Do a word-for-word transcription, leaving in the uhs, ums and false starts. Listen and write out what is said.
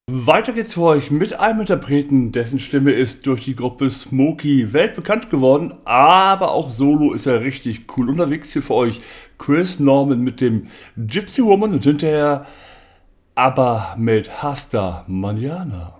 Weiter geht's für euch mit einem Interpreten, dessen Stimme ist durch die Gruppe Smokey weltbekannt geworden, aber auch solo ist er richtig cool unterwegs hier für euch. Chris Norman mit dem Gypsy Woman und hinterher aber mit Hasta Manana.